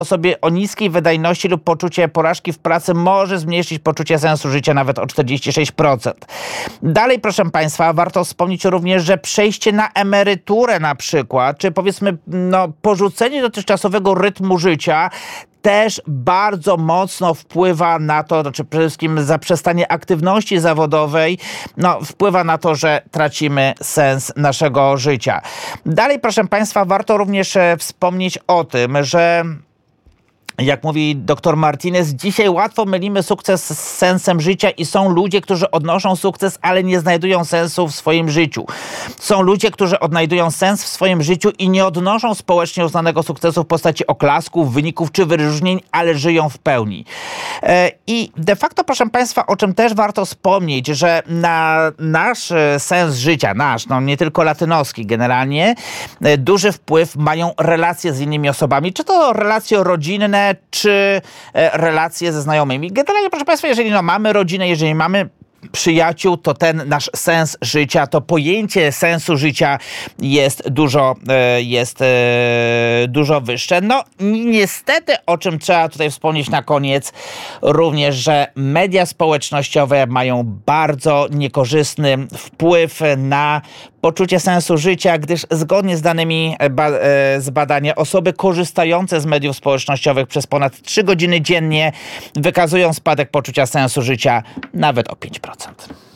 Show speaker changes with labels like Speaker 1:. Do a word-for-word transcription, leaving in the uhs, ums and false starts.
Speaker 1: osobie o niskiej wydajności lub poczucie porażki w pracy może zmniejszyć poczucie sensu życia nawet o czterdzieści sześć procent. Dalej, proszę Państwa, warto wspomnieć również, że przejście na emeryturę na przykład, czy powiedzmy no, porzucenie dotychczasowego rytmu życia też bardzo mocno wpływa na to, znaczy przede wszystkim zaprzestanie aktywności zawodowej, no, wpływa na to, że tracimy sens naszego życia. Dalej, proszę Państwa, warto również wspomnieć o tym, że jak mówi dr Martinez, dzisiaj łatwo mylimy sukces z sensem życia i są ludzie, którzy odnoszą sukces, ale nie znajdują sensu w swoim życiu. Są ludzie, którzy odnajdują sens w swoim życiu i nie odnoszą społecznie uznanego sukcesu w postaci oklasków, wyników czy wyróżnień, ale żyją w pełni. I de facto, proszę Państwa, o czym też warto wspomnieć, że na nasz sens życia, nasz, no nie tylko latynoski generalnie, duży wpływ mają relacje z innymi osobami, czy to relacje rodzinne, czy relacje ze znajomymi. Generalnie, proszę Państwa, jeżeli no, mamy rodzinę, jeżeli mamy przyjaciół, to ten nasz sens życia, to pojęcie sensu życia jest dużo, jest dużo wyższe. No niestety, o czym trzeba tutaj wspomnieć na koniec, również, że media społecznościowe mają bardzo niekorzystny wpływ na poczucie sensu życia, gdyż zgodnie z danymi ba- z badania osoby korzystające z mediów społecznościowych przez ponad trzy godziny dziennie wykazują spadek poczucia sensu życia nawet o pięć procent.